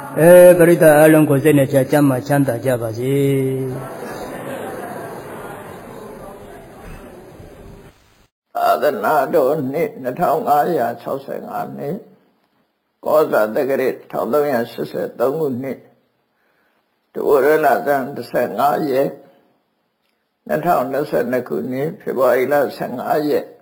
ပရိသတ်အလုံးကိုစိတ်နဲ့ချမ်းသာချမ်းသာကြပါစေသာသနာတော်နှစ်2565နှစ်ကောဇာတက္ကရာ1383ခုနှစ်ဒိုရလသံ15ရက်2022ခုနှစ်ဖေဖော်ဝါရီလ15ရက်